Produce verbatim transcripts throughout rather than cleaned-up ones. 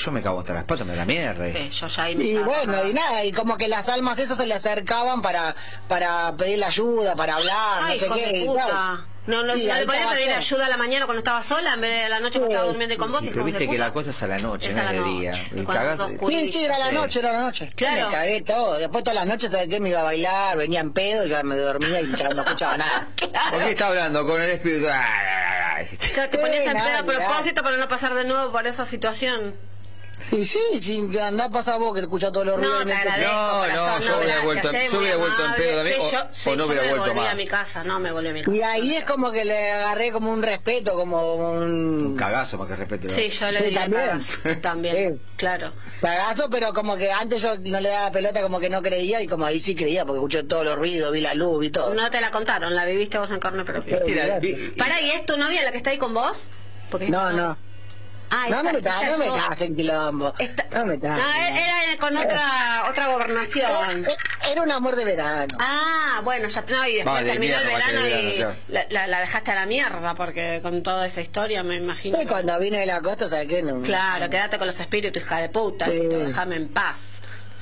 yo me cago hasta las patas, me da la mierda. Sí, yo ya ahí me Y estaba bueno, acordando. y nada, y como que las almas esas se le acercaban para para pedirle ayuda, para hablar, Ay, no sé hijo qué. de y puta. tal. No, no, Sí, no ahí le podía estaba pedir yo. ayuda a la mañana cuando estaba sola en vez de a la noche cuando estaba durmiendo con vos, Sí, hijos pero de viste que puta. la cosa es a la noche, Es no a es la de noche, día. y Y cuando cagás, sos eh, oscurito. Sí, sí, era la Sí. noche, era la noche. Claro. Me cagué todo. Después todas las noches, ¿sabes qué? Me iba a bailar, venía en pedo, ya me dormía y ya no escuchaba nada. ¿por qué está hablando con el espíritu? Claro, te ponías Sí, en pedo nada, a propósito para no pasar de nuevo por esa situación. Y sí, sí, que andá pasar vos que te escuchás todos los ruidos. No, en te este- agradezco, No, no, corazón, yo hubiera gracias, vuelto- eh, yo muy hubiera vuelto en amable. pedo también, Sí, o- yo, o sí, no yo hubiera me vuelto volví más. a mi casa, no me volví a mi casa. Y ahí es como que le agarré como un respeto, como un... Un cagazo para que respete. Sí, yo le Sí, di la también. cagazo, también, Sí. claro. Cagazo, pero como que antes yo no le daba pelota, como que no creía, y como ahí sí creía, porque escuché todos los ruidos, vi la luz, vi todo. No te la contaron, la viviste vos en carne propia. ¿Viste la- vi- Pará, ¿y es tu novia la que está ahí con vos? Porque No, no. Ah, No, esta- no me esta no es me otra. cagas en quilombo. Esta- No me cagas. No, era con otra otra gobernación. Era un amor de verano. Ah, bueno, ya no, y después Va, de terminó el mierda, va a verano querer y verano, la, la- la dejaste a la mierda, porque con toda esa historia me imagino. Y que- cuando vine de la costa, ¿sabes qué? No. Claro, quédate con los espíritus, hija de puta, Sí. déjame en paz.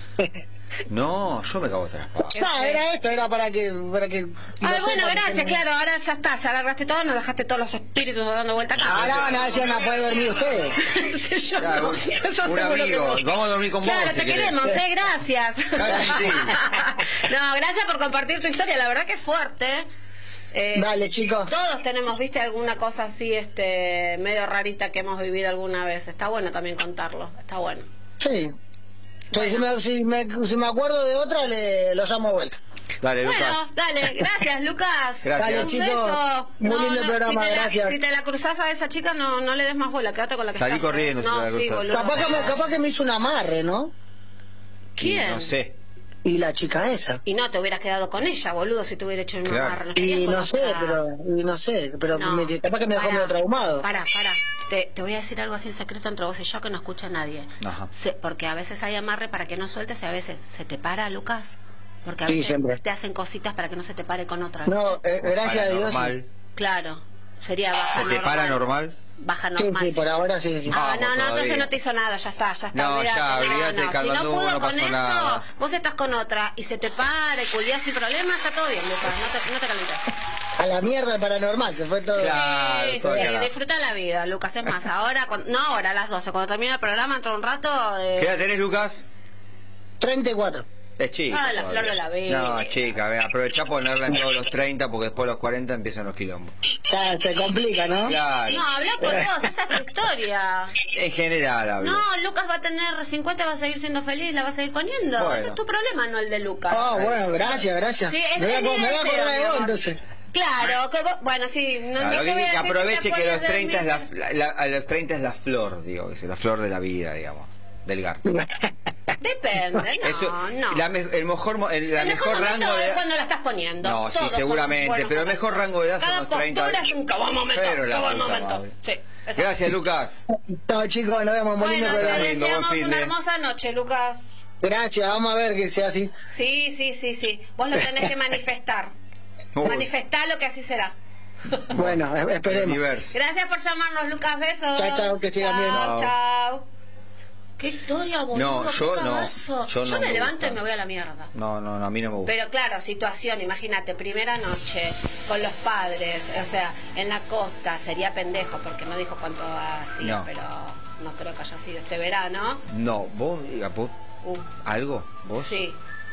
No, yo me cago hasta las patas. No, era esto, era para que... Para que Ay, lo bueno, sepan gracias, que- claro, ahora ya está, ya agarraste todo, nos dejaste todos los espíritus dando vuelta acá. Ahora van a ver si van a poder dormir ustedes. Sí, yo Claro, no, un- yo un seguro que amigo, no. vamos a dormir con vos, Claro, si te querés. queremos, eh, gracias. Claro, sí. No, gracias por compartir tu historia, la verdad que es fuerte. Eh, Dale, chicos. Todos tenemos, viste, alguna cosa así, este, medio rarita que hemos vivido alguna vez. Está bueno también contarlo, está bueno. Sí. Entonces, si, me, si, me, si me acuerdo de otra, le lo llamo de vuelta. Dale, Bueno, Lucas. dale, gracias, Lucas. Gracias. Dale, Un chicos. beso. Muy lindo programa, si te la, gracias. Si te la cruzás a esa chica, no, no le des más bola, quédate con la que Salí estás. corriendo si no, te la sí, cruzás. boludo. Capaz que, me, capaz que me hizo un amarre, ¿no? ¿Quién? No sé. Y la chica esa. Y no te hubieras quedado con ella, boludo, si te hubiera hecho un Claro. amarre. No estarías Y con no sé, otra. pero... Y no sé, pero No. me- capaz que me dejó Pará, medio traumado. Pará, pará. Te, te voy a decir algo así en secreto entre vos y yo que no escucha nadie. Ajá. Se- porque a veces hay amarre para que no sueltes y a veces se te para, Lucas. Porque a Sí, veces siempre. te hacen cositas para que no se te pare con otra. No, eh, gracias a Dios. Sí, Paranormal. Claro. Sería baja ¿Se te normal. para normal? Baja sí, normal. sí, por ahora sí, sí. Ah, Vamos no, no, entonces todavía. no te hizo nada, ya está, ya está. No, olvídate, ya, olvídate, Si no Carlandú, pudo no con pasó eso, nada. vos estás con otra y se te para y culiás sin problema, está todo bien, Lucas, no te, no te calientes. A la mierda paranormal, se fue todo. Claro, Sí, todo sí, carajo. disfruta la vida, Lucas. Es más, ahora, cuando- no ahora, a las doce, cuando termine el programa, dentro de un rato... eh, ¿Qué edad tenés, Lucas? treinta y cuatro. Es chica. Ah, la todavía. flor de la vida. No, chica, ve, aprovechá ponerla en todos los treinta porque después de los cuarenta empiezan los quilombos. Ya, se complica, ¿no? Claro. No, habla por vos, esa es tu historia. En general hablo. No, Lucas va a tener cincuenta, va a seguir siendo feliz, la va a seguir poniendo. Bueno. Ese es tu problema, no el de Lucas. Ah, bueno, gracias, gracias. Sí, es- me voy a, es mi me voy a deseo, acordar de mi vos, amor. entonces. Claro, que vos, bueno, sí, no, Claro, no que, te voy a que decir te aproveche que los acuerdes de treinta es mí. la, la- a los treinta es la flor, digo, que es la flor de la vida, digamos, del garpo. Depende, no, Eso, no. la me- el mejor, mo- el, la El mejor momento rango de es edad. cuando la estás poniendo. No, sí, Todos son seguramente, buenos pero el momentos. mejor rango de edad son Cada los treinta. postura es un buen momento, Pero la qué buen puta momento. madre. Sí, exacto. Gracias, Lucas. Chao, chicos, nos vemos. Muy lindo Bueno, te programa. lindo, buen deseamos fin una de- hermosa noche, Lucas. Gracias, vamos a ver que sea así. Sí, sí, sí, sí. Vos lo tenés que manifestar. Uy. Manifestalo que así será. Bueno, es- esperemos. Universo. Gracias por llamarnos, Lucas. Besos. Chao, chao, que sigan bien. Chao, Chao. chao. Qué historia, boludo. No, qué yo no, cagazo. yo no me me levanto gusta. y me voy a la mierda. No, no, no, a mí no me gusta. Pero claro, situación, imagínate, primera noche con los padres, o sea, en la costa, sería pendejo porque no dijo cuánto hacía, No. pero no creo que haya sido este verano. No, vos, diga, vos, Uh, algo, vos. sí,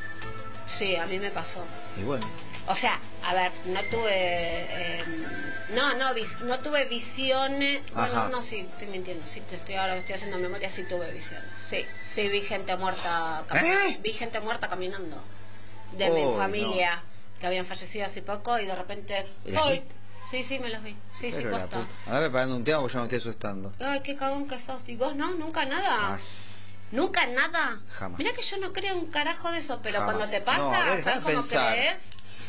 sí, a mí me pasó. Y bueno, O sea, a ver, no tuve, eh, no, no, vis- no tuve visiones, bueno, Ajá. no, sí, estoy mintiendo, sí, te estoy ahora estoy haciendo memoria, sí tuve visiones, sí, sí vi gente muerta, cami- ¿Eh? vi gente muerta caminando, de mi Oh, familia, que habían fallecido hace poco y de repente, ¿Y las ¡ay! viste? Sí, sí, me los vi, sí, sí, pero la posta. puta. Andame parando un tema porque yo me estoy asustando. Ay, qué cagón que sos, y vos no, nunca nada. Jamás. Nunca nada. Jamás. Mirá que yo no creo un carajo de eso, pero Jamás. cuando te pasa, No, a ver, ¿sabes déjame cómo pensar. crees?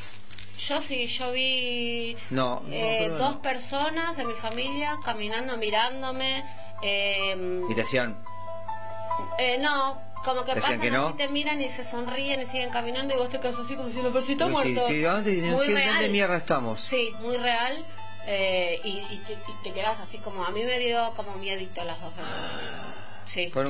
Yo sí, yo vi No, no, eh, pero dos no. personas de mi familia caminando, mirándome. Eh, ¿Y te hacían? eh, no, como que ¿Te decían pasan que no? así, te miran y se sonríen y siguen caminando y vos te quedas así como diciendo, pero si está Sí, muerto. sí, ¿dónde, Muy ¿qué- real. ¿Dónde mierda estamos? Sí, muy real. Eh, y, y te, y te quedas así como, a mí me dio como miedito las dos veces. Sí. Fueron